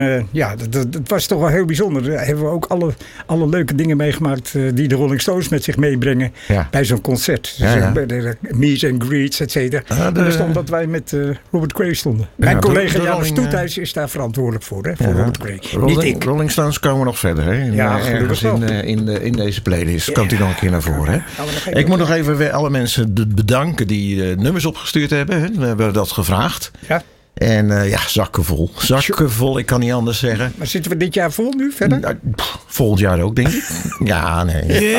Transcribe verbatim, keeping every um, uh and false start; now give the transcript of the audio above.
Uh, ja, dat, dat, dat was toch wel heel bijzonder. Daar hebben we ook alle, alle leuke dingen meegemaakt uh, die de Rolling Stones met zich meebrengen ja. bij zo'n concert. Dus, ja, ja. Bij de meet and greets, et cetera. Ah, de... Dat stond dat wij met uh, Robert Cray stonden. Ja, Mijn collega Janus Stoethuis is daar verantwoordelijk voor, hè, voor ja, Robert Cray. Rolling, Niet ik. Rolling Stones komen nog verder, hè? In, ja, ergens in, uh, in, de, in deze playlist ja. komt hij nog een keer naar voren. Hè? Ik moet nog even alle mensen bedanken die uh, nummers opgestuurd hebben. Hè? We hebben dat gevraagd. Ja. En uh, ja, zakken vol. Zakken vol, ik kan niet anders zeggen. Maar zitten we dit jaar vol nu verder? Uh, pff, volgend jaar ook, denk ik. Ja, nee.